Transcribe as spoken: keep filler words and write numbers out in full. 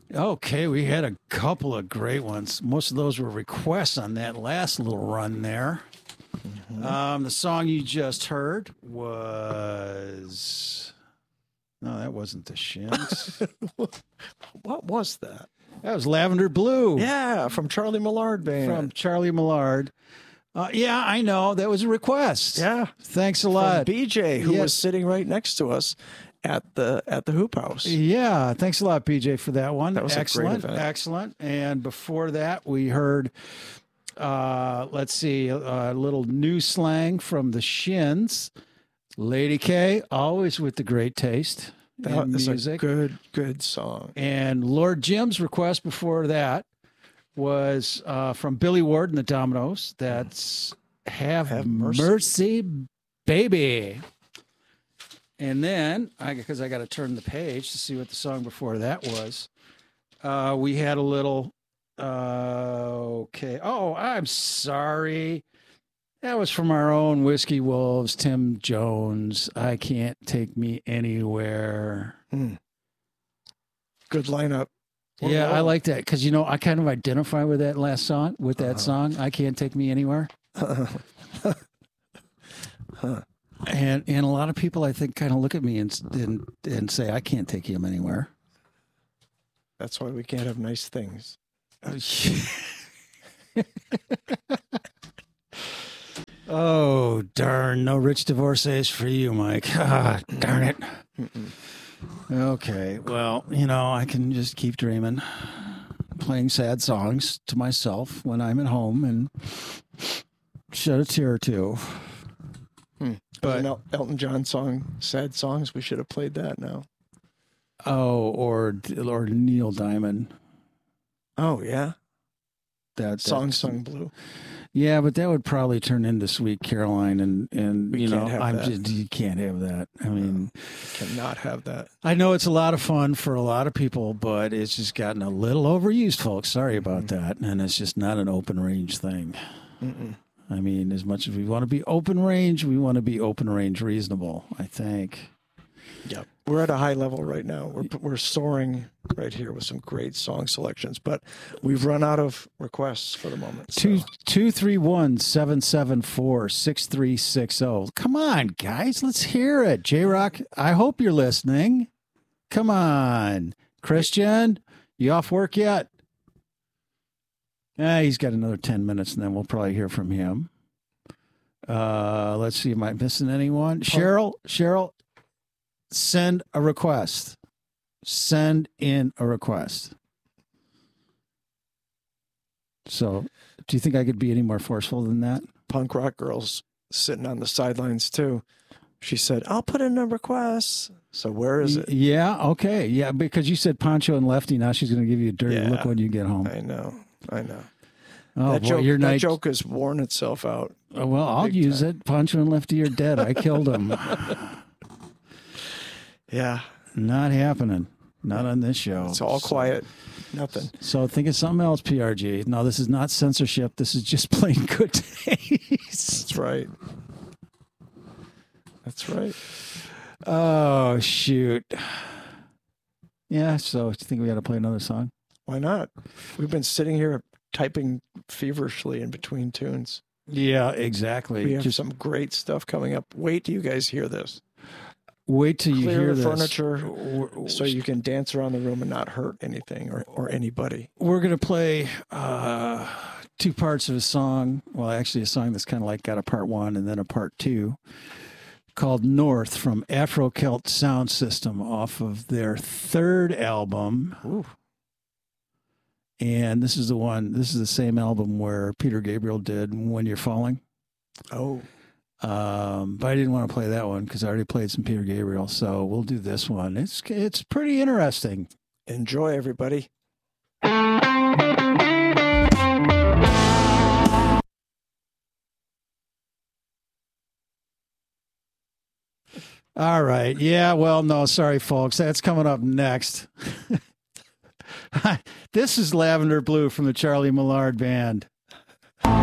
Okay, we had a couple of great ones. Most of those were requests on that last little run there. Mm-hmm. Um, the song you just heard was... No, that wasn't the Shins. What was that? That was Lavender Blue. Yeah, from Charlie Millard Band. From Charlie Millard. Uh, yeah, I know. That was a request. Yeah. Thanks a lot. From B J, who yes. was sitting right next to us at the at the Hoop House. Yeah, thanks a lot, B J, for that one. That was excellent, a great event. Excellent. And before that, we heard, uh, let's see, a, a little new slang from the Shins. Lady K, always with the great taste That in is music. a good, good song. And Lord Jim's request before that was uh, from Billy Ward and the Dominoes. That's Have, Have Mercy. Mercy. Baby. And then, because I, I got to turn the page to see what the song before that was, uh, we had a little, uh, okay. Oh, I'm sorry. That was from our own Whiskey Wolves, Tim Jones. I Can't Take Me Anywhere. Hmm. Good lineup. We're Yeah, rolling. I like that because, you know, I kind of identify with that last song, with that Uh-huh. song, I Can't Take Me Anywhere. huh. And and a lot of people, I think, kind of look at me and, and, and say, I can't take him anywhere. That's why we can't have nice things. Oh, darn. No rich divorcees for you, Mike. Ah, darn it. Mm-mm. Okay. Well, you know, I can just keep dreaming, playing sad songs to myself when I'm at home and shed a tear or two. Hmm. But An El- Elton John song, Sad Songs, we should have played that now. oh, or or Neil Diamond. Oh, yeah? That Song that- Sung Blue. Yeah, but that would probably turn into Sweet Caroline, and and We you can't know, have I'm that. just you can't have that. I mean, Cannot have that. I know it's a lot of fun for a lot of people, but it's just gotten a little overused, folks. Sorry about Mm-hmm. that, and it's just not an open range thing. Mm-mm. I mean, as much as we want to be open range, we want to be open range reasonable, I think. Yep. We're at a high level right now. We're we're soaring right here with some great song selections, but we've run out of requests for the moment. so- Two two three one seven seven four six three six zero. Come on, guys, let's hear it. J Rock, I hope you're listening. Come on, Christian, you off work yet? Eh, he's got another ten minutes, and then we'll probably hear from him. Uh, let's see, am I missing anyone? Cheryl, Cheryl, send a request. Send in a request. So, do you think I could be any more forceful than that? Punk rock girl's sitting on the sidelines too. She said, "I'll put in a request." So where is it? Yeah, okay. Yeah, because you said Poncho and Lefty. Now she's going to give you a dirty Yeah. look when you get home. I know, I know. Oh, that boy, joke, your that night. joke has worn itself out. Oh, well, I'll big use time. it. Poncho and Lefty are dead. I killed them. Yeah, Not happening. Not on this show. it's all So- quiet. Nothing. So think of something else, P R G. No, this is not censorship. This is just plain good taste. That's right. That's right. Oh, shoot. Yeah, so do you think we got to play another song? Why not? We've been sitting here typing feverishly in between tunes. Yeah, exactly. We have Just some great stuff coming up. Wait till you guys hear this. wait till you Clear hear the this. furniture so you can dance around the room and not hurt anything or, or anybody. We're going to play uh, two parts of a song. Well, actually, a song that's kind of like got a part one and then a part two called North from Afro Celt Sound System off of their third album. Ooh. And this is the one, this is the same album where Peter Gabriel did When You're Falling. Oh, Um, but I didn't want to play that one because I already played some Peter Gabriel. So we'll do this one. It's, it's pretty interesting. enjoy, everybody. All right. Yeah. Well, no, sorry, folks. That's coming up next. This is Lavender Blue from the Charlie Millard Band.